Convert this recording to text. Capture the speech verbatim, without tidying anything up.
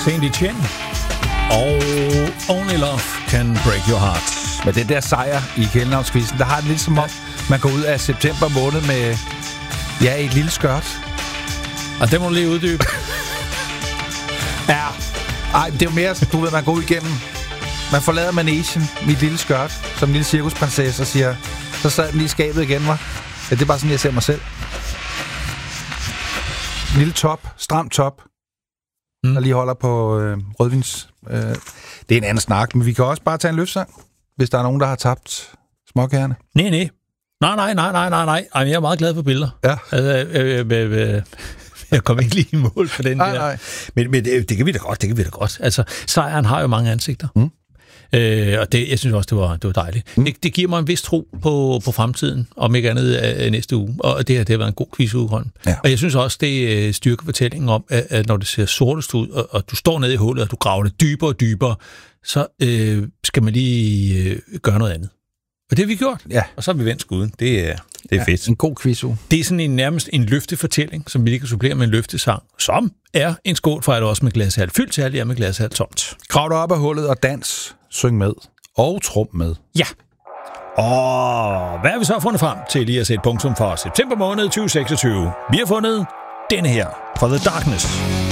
Saint Etienne og Only Love Can Break Your Heart. Men den der sejr i kælenavnskvisten, der har det lidt som om, man går ud af september måned med, ja, et lille skørt. Og det må du lige uddybe. Ja, ej, det er jo mere, du ved, man går ud igennem. Man forlader manesien med et lille skørt, som en lille cirkusprinsesse, og siger, så sad den lige i skabet igen, var. Ja, det er bare sådan, jeg ser mig selv. En lille top, stram top, mm. der lige holder på øh, rødvins. Øh. Det er en anden snak, men vi kan også bare tage en løfsang, hvis der er nogen, der har tabt småkærne. Nej, nej. Nej, nej, nej, nej, nej, nej. Jeg er meget glad for billeder. Ja. Altså, øh, øh, øh, jeg kommer ikke lige i mål på den nej, der. Nej. Men, men det, det kan vi da godt, det kan vi da godt. Altså, sejren har jo mange ansigter. Mm. Øh, og det, jeg synes også, det var, det var dejligt. Mm. Det, det giver mig en vis tro på, på fremtiden, om ikke andet øh, næste uge. Og det her, det har været en god quizuge, ja. Og jeg synes også, det øh, styrker fortællingen om, at, at når det ser sortest ud, og, og du står nede i hullet, og du graver det dybere og dybere, så øh, skal man lige øh, gøre noget andet. Og det har vi gjort. Ja. Og så har vi vendt skuden. Det er, det er ja, fedt. En god quizuge. Det er sådan en, nærmest en løftefortælling, som vi lige kan supplere med en løftesang, som er en skål fra, at også med glashalv fyldt til, alt er med glashalv tomt. Krav dig op af hullet og dans, syng med og trum med. Ja. Og hvad har vi så fundet frem til lige at sætte punktum for september måned tyve seksogtyve? Vi har fundet denne her, For the Darkness.